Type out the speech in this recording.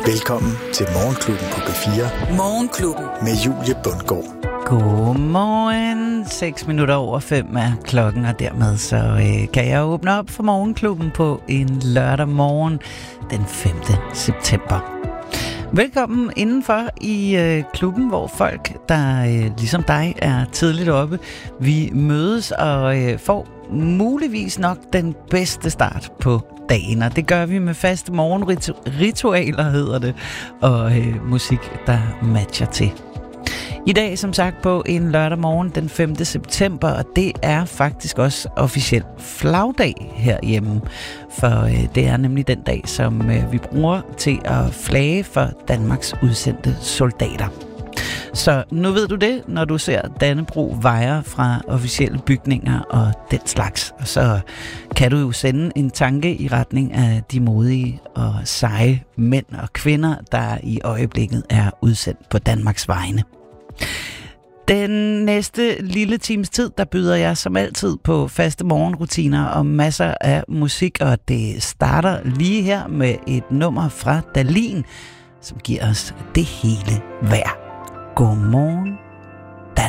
Velkommen til Morgenklubben på P4. Morgenklubben. Med Julie Bundgaard. Godmorgen. 6 minutter over 5 er klokken, og dermed så kan jeg åbne op for Morgenklubben på en lørdag morgen den 5. september. Velkommen indenfor i klubben, hvor folk, der ligesom dig er tidligt oppe, vi mødes og får muligvis nok den bedste start på dagen, og det gør vi med faste morgenritualer, hedder det, og musik, der matcher til. I dag, som sagt, på en lørdag morgen den 5. september, og det er faktisk også officiel flagdag herhjemme, for det er nemlig den dag, som vi bruger til at flage for Danmarks udsendte soldater. Så nu ved du det, når du ser Dannebrog vajer fra officielle bygninger og den slags. Og så kan du jo sende en tanke i retning af de modige og seje mænd og kvinder, der i øjeblikket er udsendt på Danmarks vegne. Den næste lille times tid, der byder jeg som altid på faste morgenrutiner og masser af musik, og det starter lige her med et nummer fra Dahlin, som giver os det hele værd. Godmorgen.